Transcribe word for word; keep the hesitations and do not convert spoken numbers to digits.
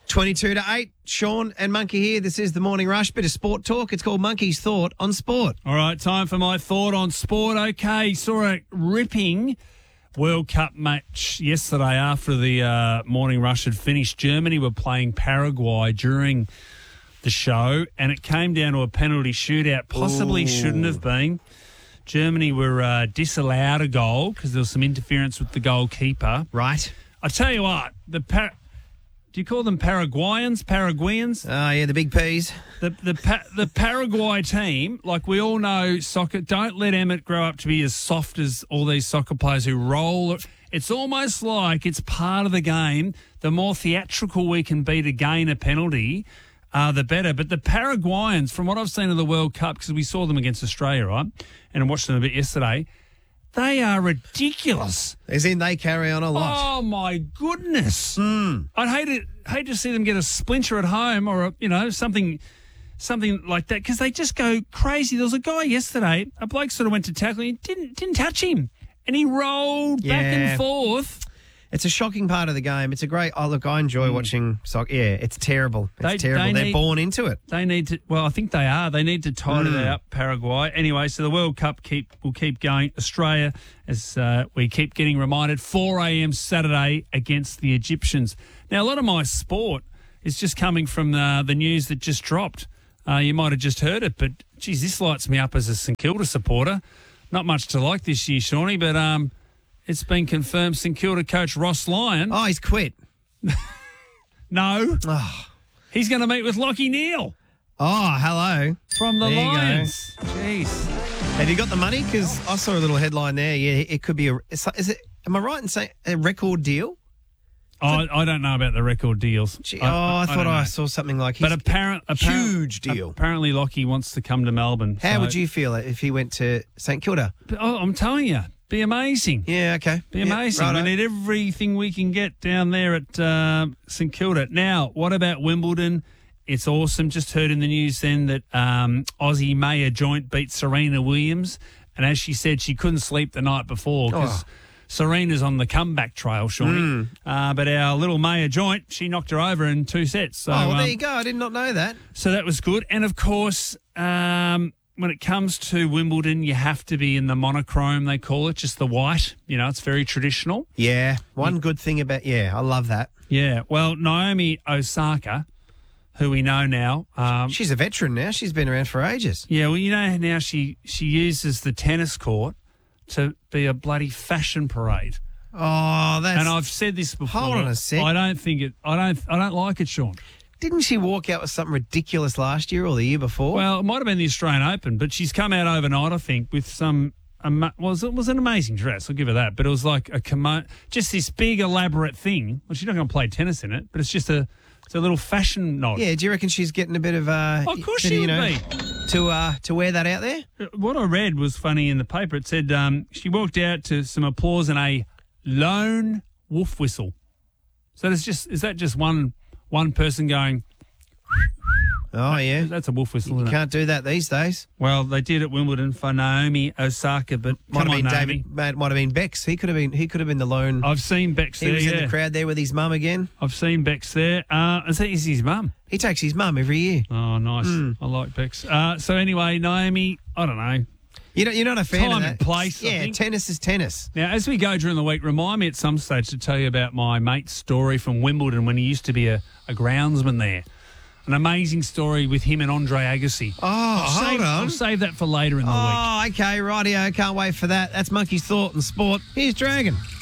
twenty-two to eight. Sean and Monkey here. This is the Morning Rush. Bit of sport talk. It's called Monkey's Thought on Sport. All right, time for my thought on sport. Okay, saw a ripping World Cup match yesterday after the uh, Morning Rush had finished. Germany were playing Paraguay during the show, and it came down to a penalty shootout. Possibly Ooh. shouldn't have been. Germany were uh, disallowed a goal because there was some interference with the goalkeeper. Right. I tell you what, the Par- do you call them Paraguayans? Paraguayans? Oh, yeah, the big P's. The the pa- the Paraguay team, like we all know, soccer. Don't let Emmett grow up to be as soft as all these soccer players who roll. It's almost like it's part of the game. The more theatrical we can be to gain a penalty, uh, the better. But the Paraguayans, from what I've seen of the World Cup, because we saw them against Australia, right, and I watched them a bit yesterday, they are ridiculous. As in they carry on a lot. Oh, my goodness. Mm. I'd hate it, hate to see them get a splinter at home or, a, you know, something something like that because they just go crazy. There was a guy yesterday, a bloke sort of went to tackle him, didn't, didn't touch him, and he rolled yeah. back and forth. It's a shocking part of the game. It's a great... Oh, look, I enjoy mm. watching soccer. Yeah, it's terrible. It's they, terrible. They They're need, born into it. They need to... Well, I think they are. They need to tidy mm. it up, Paraguay. Anyway, so the World Cup keep will keep going. Australia, as uh, we keep getting reminded, four a.m. Saturday against the Egyptians. Now, a lot of my sport is just coming from the, the news that just dropped. Uh, you might have just heard it, but, geez, this lights me up as a St Kilda supporter. Not much to like this year, Shawnee, but... um. It's been confirmed St Kilda coach Ross Lyon. Oh, he's quit. no. Oh. He's going to meet with Lockie Neal. Oh, hello. From the there Lions. Jeez. Have you got the money? Because I saw a little headline there. Yeah, it could be a... Is it? Am I right in saying a record deal? Oh, I don't know about the record deals. Gee, I, oh, I, I thought I, I saw something like... But apparent, apparent, huge deal. Apparently Lockie wants to come to Melbourne. How so. would you feel if he went to St Kilda? But, oh, I'm telling you. Be amazing. Yeah, okay. Be yeah, amazing. Righto. We need everything we can get down there at uh, St Kilda. Now, what about Wimbledon? It's awesome. Just heard in the news then that um, Aussie Maya Joint beat Serena Williams. And as she said, she couldn't sleep the night before because oh. Serena's on the comeback trail, Shawnee. Mm. Uh, but our little Maya Joint, she knocked her over in two sets. So, oh, well, um, there you go. I did not know that. So that was good. And, of course... Um, when it comes to Wimbledon, you have to be in the monochrome, they call it, just the white. You know, it's very traditional. Yeah. One yeah. good thing about, yeah, I love that. Yeah. Well, Naomi Osaka, who we know now. Um, She's a veteran now. She's been around for ages. Yeah. Well, you know, now she, she uses the tennis court to be a bloody fashion parade. Oh, that's... And I've said this before. Hold on a sec. I don't think it, I don't, I don't like it, Sean. Didn't she walk out with something ridiculous last year or the year before? Well, it might have been the Australian Open, but she's come out overnight, I think, with some... Um, was it was an amazing dress, I'll give her that. But it was like a kimono, just this big, elaborate thing. Well, she's not going to play tennis in it, but it's just a it's a little fashion nod. Yeah, do you reckon she's getting a bit of... Uh, oh, of course she of, would you know, be. To, uh, to wear that out there? What I read was funny in the paper. It said um, she walked out to some applause and a lone wolf whistle. So there's just is that just one one person going... Oh, yeah. That's a wolf whistle, You isn't can't it? do that these days. Well, they did at Wimbledon for Naomi Osaka, but might come have on, been Naomi. David, might, might have been Bex. He could have been He could have been the lone... I've seen Bex there, He was yeah. in the crowd there with his mum again. I've seen Bex there. Uh, is that is his mum? He takes his mum every year. Oh, nice. Mm. I like Bex. Uh, so anyway, Naomi, I don't know. You know, you're not a fan Time of that. and place, I Yeah, think. tennis is tennis. Now, as we go during the week, remind me at some stage to tell you about my mate's story from Wimbledon when he used to be a, a groundsman there. An amazing story with him and Andre Agassi. Oh, I'll hold save, on. I'll save that for later in the week. Oh, okay, rightio. Can't wait for that. That's Monkey's Thought and Sport. Here's Dragon.